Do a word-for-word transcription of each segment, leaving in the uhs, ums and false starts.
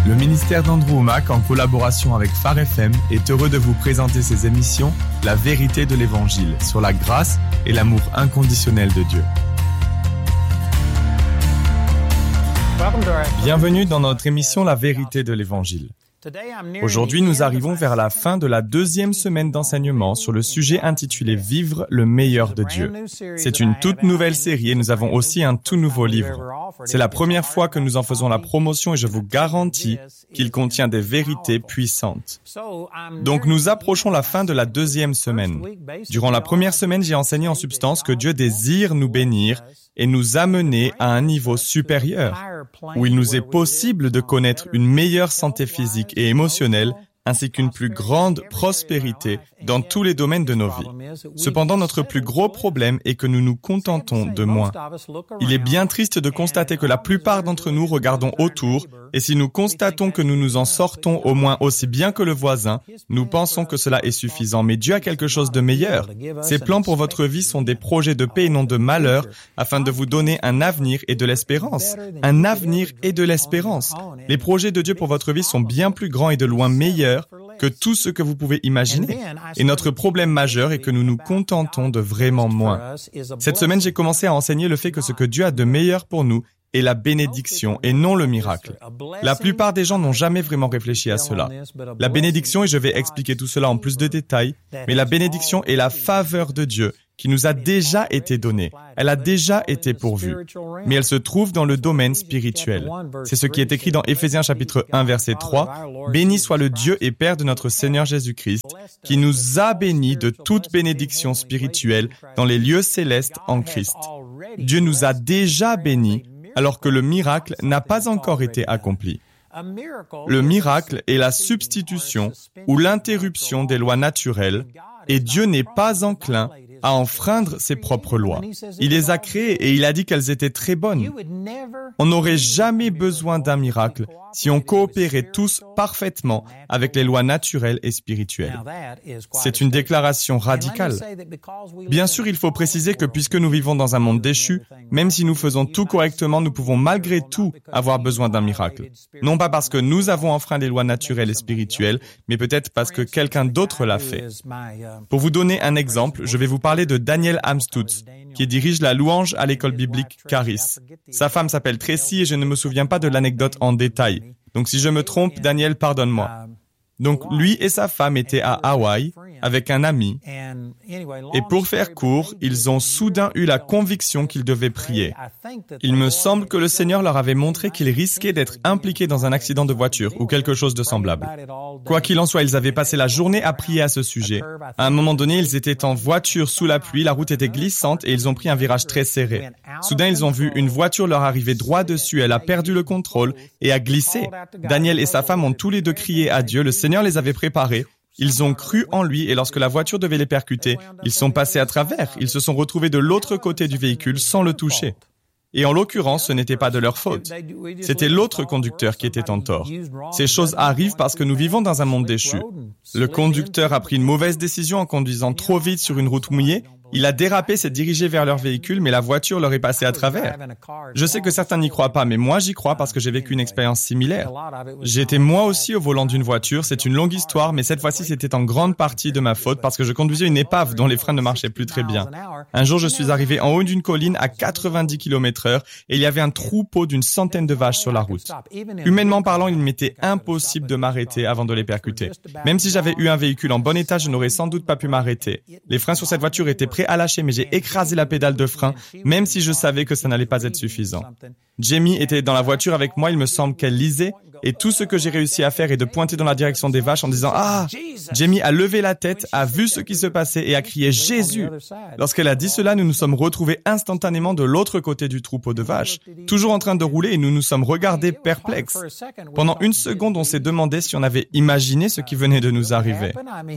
Le ministère d'Andrew Wommack, en collaboration avec Phare F M, est heureux de vous présenter ses émissions « La vérité de l'Évangile » sur la grâce et l'amour inconditionnel de Dieu. Bienvenue dans notre émission « La vérité de l'Évangile ». Aujourd'hui, nous arrivons vers la fin de la deuxième semaine d'enseignement sur le sujet intitulé « Vivre le meilleur de Dieu ». C'est une toute nouvelle série et nous avons aussi un tout nouveau livre. C'est la première fois que nous en faisons la promotion et je vous garantis qu'il contient des vérités puissantes. Donc, nous approchons la fin de la deuxième semaine. Durant la première semaine, j'ai enseigné en substance que Dieu désire nous bénir et nous amener à un niveau supérieur, où il nous est possible de connaître une meilleure santé physique et émotionnelle, ainsi qu'une plus grande prospérité dans tous les domaines de nos vies. Cependant, notre plus gros problème est que nous nous contentons de moins. Il est bien triste de constater que la plupart d'entre nous regardons autour, et si nous constatons que nous nous en sortons au moins aussi bien que le voisin, nous pensons que cela est suffisant. Mais Dieu a quelque chose de meilleur. Ses plans pour votre vie sont des projets de paix et non de malheur, afin de vous donner un avenir et de l'espérance. Un avenir et de l'espérance. Les projets de Dieu pour votre vie sont bien plus grands et de loin meilleurs que tout ce que vous pouvez imaginer. Et notre problème majeur est que nous nous contentons de vraiment moins. Cette semaine, j'ai commencé à enseigner le fait que ce que Dieu a de meilleur pour nous est la bénédiction et non le miracle. La plupart des gens n'ont jamais vraiment réfléchi à cela. La bénédiction, et je vais expliquer tout cela en plus de détails, mais la bénédiction est la faveur de Dieu qui nous a déjà été donnée. Elle a déjà été pourvue. Mais elle se trouve dans le domaine spirituel. C'est ce qui est écrit dans Éphésiens chapitre un, verset trois. « Béni soit le Dieu et Père de notre Seigneur Jésus-Christ, qui nous a bénis de toute bénédiction spirituelle dans les lieux célestes en Christ. » Dieu nous a déjà bénis alors que le miracle n'a pas encore été accompli. Le miracle est la substitution ou l'interruption des lois naturelles et Dieu n'est pas enclin à enfreindre ses propres lois. Il les a créées et il a dit qu'elles étaient très bonnes. On n'aurait jamais besoin d'un miracle si on coopérait tous parfaitement avec les lois naturelles et spirituelles. C'est une déclaration radicale. Bien sûr, il faut préciser que puisque nous vivons dans un monde déchu, même si nous faisons tout correctement, nous pouvons malgré tout avoir besoin d'un miracle. Non pas parce que nous avons enfreint les lois naturelles et spirituelles, mais peut-être parce que quelqu'un d'autre l'a fait. Pour vous donner un exemple, je vais vous parler de Daniel Amstutz, qui dirige la louange à l'école biblique Charis. Sa femme s'appelle Tracy et je ne me souviens pas de l'anecdote en détail. Donc si je me trompe, Daniel, pardonne-moi. Donc lui et sa femme étaient à Hawaï avec un ami. Et pour faire court, ils ont soudain eu la conviction qu'ils devaient prier. Il me semble que le Seigneur leur avait montré qu'ils risquaient d'être impliqués dans un accident de voiture ou quelque chose de semblable. Quoi qu'il en soit, ils avaient passé la journée à prier à ce sujet. À un moment donné, ils étaient en voiture sous la pluie, la route était glissante et ils ont pris un virage très serré. Soudain, ils ont vu une voiture leur arriver droit dessus. Elle a perdu le contrôle et a glissé. Daniel et sa femme ont tous les deux crié à Dieu. Le Seigneur les avait préparés. Ils ont cru en lui et lorsque la voiture devait les percuter, ils sont passés à travers. Ils se sont retrouvés de l'autre côté du véhicule sans le toucher. Et en l'occurrence, ce n'était pas de leur faute. C'était l'autre conducteur qui était en tort. Ces choses arrivent parce que nous vivons dans un monde déchu. Le conducteur a pris une mauvaise décision en conduisant trop vite sur une route mouillée. Il a dérapé, s'est dirigé vers leur véhicule, mais la voiture leur est passée à travers. Je sais que certains n'y croient pas, mais moi j'y crois parce que j'ai vécu une expérience similaire. J'étais moi aussi au volant d'une voiture, c'est une longue histoire, mais cette fois-ci c'était en grande partie de ma faute parce que je conduisais une épave dont les freins ne marchaient plus très bien. Un jour je suis arrivé en haut d'une colline à quatre-vingt-dix kilomètres heure et il y avait un troupeau d'une centaine de vaches sur la route. Humainement parlant, il m'était impossible de m'arrêter avant de les percuter. Même si j'avais eu un véhicule en bon état, je n'aurais sans doute pas pu m'arrêter. Les freins sur cette voiture étaient prêts à lâcher, mais j'ai écrasé la pédale de frein, même si je savais que ça n'allait pas être suffisant. Jamie était dans la voiture avec moi, il me semble qu'elle lisait, et tout ce que j'ai réussi à faire est de pointer dans la direction des vaches en disant « Ah !» Jamie a levé la tête, a vu ce qui se passait et a crié « Jésus !» Lorsqu'elle a dit cela, nous nous sommes retrouvés instantanément de l'autre côté du troupeau de vaches, toujours en train de rouler et nous nous sommes regardés perplexes. Pendant une seconde, on s'est demandé si on avait imaginé ce qui venait de nous arriver.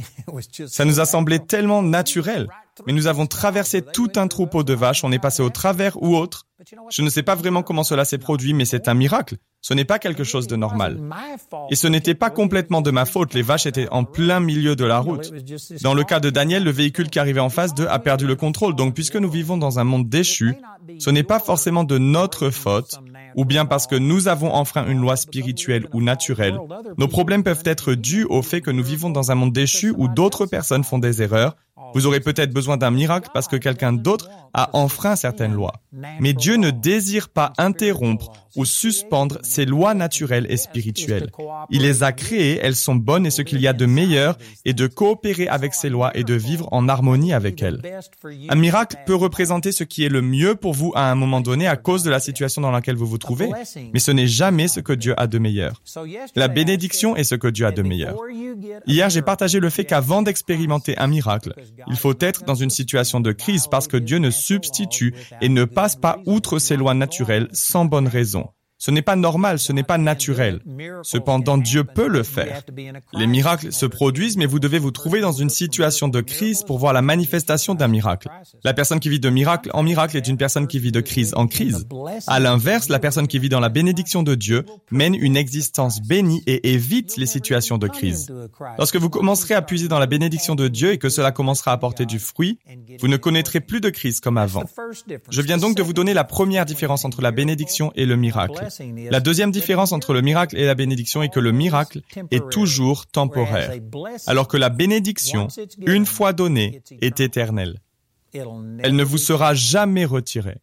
Ça nous a semblé tellement naturel. Mais nous avons traversé tout un troupeau de vaches, on est passé au travers ou autre. Je ne sais pas vraiment comment cela s'est produit, mais c'est un miracle. Ce n'est pas quelque chose de normal. Et ce n'était pas complètement de ma faute, les vaches étaient en plein milieu de la route. Dans le cas de Daniel, le véhicule qui arrivait en face d'eux a perdu le contrôle. Donc, puisque nous vivons dans un monde déchu, ce n'est pas forcément de notre faute, ou bien parce que nous avons enfreint une loi spirituelle ou naturelle. Nos problèmes peuvent être dus au fait que nous vivons dans un monde déchu où d'autres personnes font des erreurs. Vous aurez peut-être besoin d'un miracle parce que quelqu'un d'autre a enfreint certaines lois. Mais Dieu ne désire pas interrompre ou suspendre ces lois naturelles et spirituelles. Il les a créées, elles sont bonnes et ce qu'il y a de meilleur est de coopérer avec ces lois et de vivre en harmonie avec elles. Un miracle peut représenter ce qui est le mieux pour vous à un moment donné à cause de la situation dans laquelle vous vous trouvez, mais ce n'est jamais ce que Dieu a de meilleur. La bénédiction est ce que Dieu a de meilleur. Hier, j'ai partagé le fait qu'avant d'expérimenter un miracle, il faut être dans une situation de crise parce que Dieu ne substitue et ne passe pas outre ses lois naturelles sans bonne raison. Ce n'est pas normal, ce n'est pas naturel. Cependant, Dieu peut le faire. Les miracles se produisent, mais vous devez vous trouver dans une situation de crise pour voir la manifestation d'un miracle. La personne qui vit de miracle en miracle est une personne qui vit de crise en crise. À l'inverse, la personne qui vit dans la bénédiction de Dieu mène une existence bénie et évite les situations de crise. Lorsque vous commencerez à puiser dans la bénédiction de Dieu et que cela commencera à porter du fruit, vous ne connaîtrez plus de crise comme avant. Je viens donc de vous donner la première différence entre la bénédiction et le miracle. La deuxième différence entre le miracle et la bénédiction est que le miracle est toujours temporaire, alors que la bénédiction, une fois donnée, est éternelle. Elle ne vous sera jamais retirée.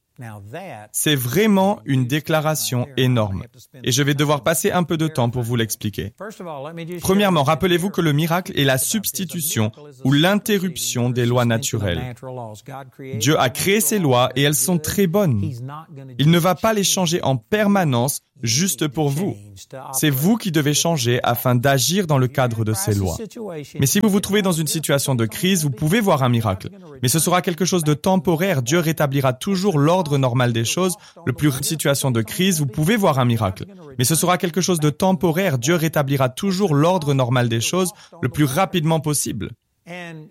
C'est vraiment une déclaration énorme, et je vais devoir passer un peu de temps pour vous l'expliquer. Premièrement, rappelez-vous que le miracle est la substitution ou l'interruption des lois naturelles. Dieu a créé ces lois et elles sont très bonnes. Il ne va pas les changer en permanence juste pour vous. C'est vous qui devez changer afin d'agir dans le cadre de ces lois. Mais si vous vous trouvez dans une situation de crise, vous pouvez voir un miracle. Mais ce sera quelque chose de temporaire. Dieu rétablira toujours l'ordre normal des choses. Le plus situation de crise, vous pouvez voir un miracle. Mais ce sera quelque chose de temporaire. Dieu rétablira toujours l'ordre normal des choses le plus rapidement possible.